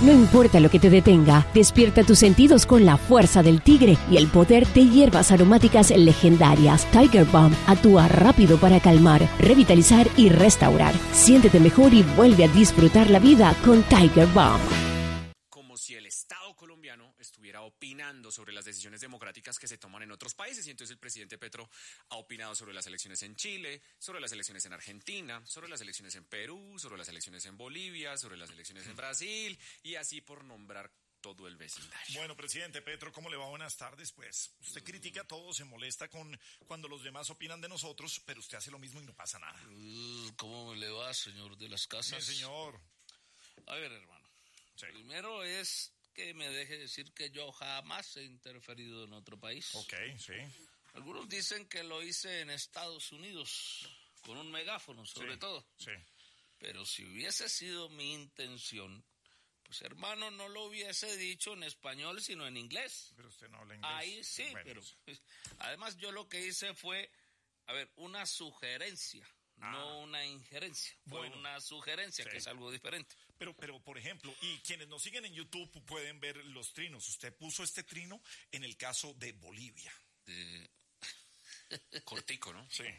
No importa lo que te detenga, despierta tus sentidos con la fuerza del tigre y el poder de hierbas aromáticas legendarias. Tiger Balm actúa rápido para calmar, revitalizar y restaurar. Siéntete mejor y vuelve a disfrutar la vida con Tiger Balm. Como si el Estado colombiano estuviera opinando sobre las decisiones democráticas que se toman en otros países, y entonces el presidente Petro ha opinado sobre las elecciones en Chile, sobre las elecciones en Argentina, sobre las elecciones en Perú, sobre las elecciones en Bolivia, sobre las elecciones en Brasil, y así por nombrar todo el vecindario. Bueno, presidente Petro, ¿cómo le va? Buenas tardes. Pues usted critica a todos, se molesta cuando los demás opinan de nosotros, pero usted hace lo mismo y no pasa nada. ¿Cómo le va, señor de las casas? Bien, señor. A ver, hermano. Sí. Primero es que me deje decir que yo jamás he interferido en otro país. Ok, sí. Algunos dicen que lo hice en Estados Unidos, con un megáfono sobre todo. Sí. Pero si hubiese sido mi intención, pues hermano, no lo hubiese dicho en español, sino en inglés. Pero usted no habla inglés. Ahí sí, bueno, pero además yo lo que hice fue, una sugerencia. No una injerencia, fue una sugerencia, que es algo diferente. Pero, por ejemplo, y quienes nos siguen en YouTube pueden ver los trinos. Usted puso este trino en el caso de Bolivia. Cortico, ¿no? Sí.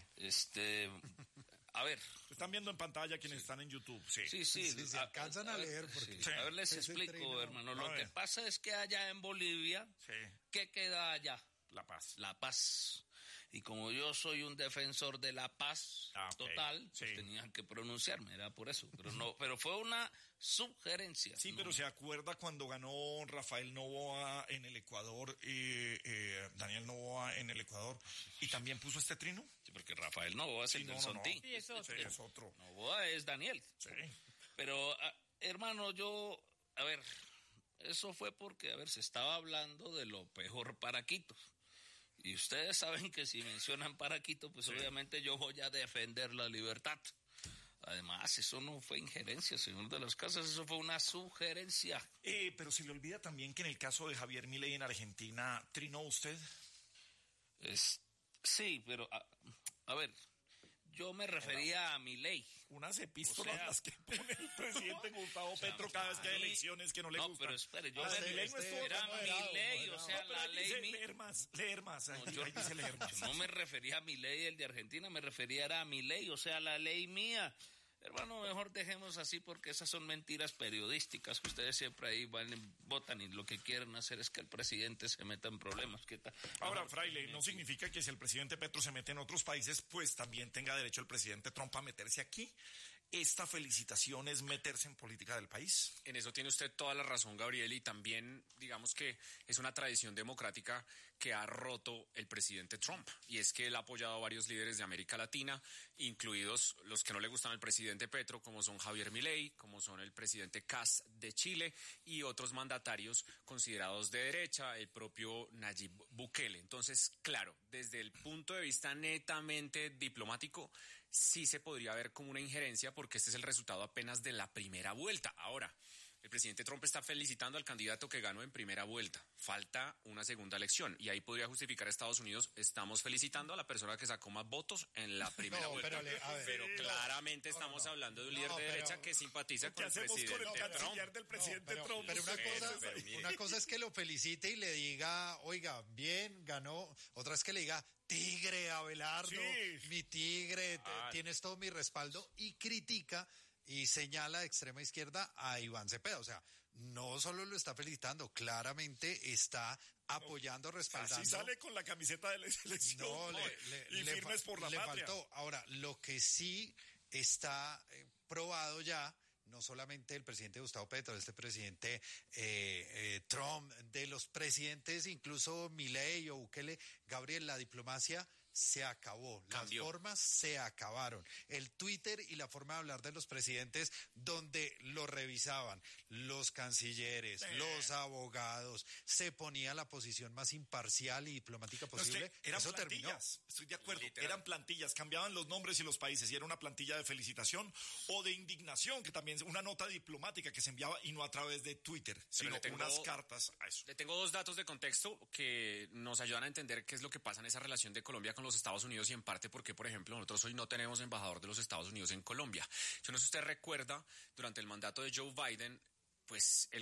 A ver. Están viendo en pantalla quienes están en YouTube. Sí. Sí. Se alcanzan a leer. Porque Sí. A ver, les explico, trino, hermano. Lo que pasa es que allá en Bolivia, ¿qué queda allá? La paz. La paz. Y como yo soy un defensor de la paz total, pues tenían que pronunciarme, era por eso. Pero fue una sugerencia. Sí, pero ¿se acuerda cuando ganó Rafael Noboa en el Ecuador, Daniel Noboa en el Ecuador, y también puso este trino? Sí, porque Rafael Noboa es el del Sontín. Sí, es otro. Noboa es Daniel. Sí. Pero, hermano, eso fue porque, se estaba hablando de lo peor para Quito. Y ustedes saben que si mencionan para Quito, pues obviamente yo voy a defender la libertad. Además, eso no fue injerencia, señor de las casas, eso fue una sugerencia. Pero se le olvida también que en el caso de Javier Milei en Argentina, ¿trinó usted? Sí, pero, yo me refería a Milei. Unas epístolas las que pone el presidente Gustavo Petro cada vez que hay elecciones que no le gustan. No, pero espere, yo era Milei, la ley... Leer más. Ahí dice leer más. Yo no me refería a Milei, el de Argentina, me refería a Milei, la ley mía. Hermano, mejor dejemos así porque esas son mentiras periodísticas que ustedes siempre ahí votan y lo que quieren hacer es que el presidente se meta en problemas. ¿Qué tal? Ahora, Fraile, no significa que si el presidente Petro se mete en otros países, pues también tenga derecho el presidente Trump a meterse aquí. ¿Esta felicitación es meterse en política del país? En eso tiene usted toda la razón, Gabriel, y también digamos que es una tradición democrática que ha roto el presidente Trump, y es que él ha apoyado a varios líderes de América Latina, incluidos los que no le gustan al presidente Petro, como son Javier Milei, como son el presidente Kast de Chile y otros mandatarios considerados de derecha, el propio Nayib Bukele. Entonces, claro, desde el punto de vista netamente diplomático, sí se podría ver como una injerencia porque este es el resultado apenas de la primera vuelta. Ahora, el presidente Trump está felicitando al candidato que ganó en primera vuelta. Falta una segunda elección y ahí podría justificar a Estados Unidos. Estamos felicitando a la persona que sacó más votos en la primera vuelta. Pero claramente estamos hablando de un líder de derecha que simpatiza con el presidente Trump. Del presidente Trump. Pero una cosa es que lo felicite y le diga, oiga, bien, ganó. Otra es que le diga, tigre, Abelardo, mi tigre, tienes todo mi respaldo, y critica y señala de extrema izquierda a Iván Cepeda. O sea, no solo lo está felicitando, claramente está apoyando, respaldando. Así sale con la camiseta de la selección. Y firmes por la patria. Faltó. Ahora, lo que sí está probado ya, no solamente el presidente Gustavo Petro, este presidente Trump, de los presidentes, incluso Milei o Bukele, Gabriel, la diplomacia se acabó, Cambió. Las formas se acabaron. El Twitter y la forma de hablar de los presidentes, donde lo revisaban los cancilleres, los abogados, se ponía la posición más imparcial y diplomática posible. Eran Eso plantillas, terminó. estoy de acuerdo, Literal. eran plantillas, cambiaban los nombres y los países, y era una plantilla de felicitación o de indignación, que también es una nota diplomática que se enviaba, y no a través de Twitter, sino unas cartas a eso. Le tengo dos datos de contexto que nos ayudan a entender qué es lo que pasa en esa relación de Colombia con los Estados Unidos, y en parte porque, por ejemplo, nosotros hoy no tenemos embajador de los Estados Unidos en Colombia. Yo no sé si usted recuerda, durante el mandato de Joe Biden, pues el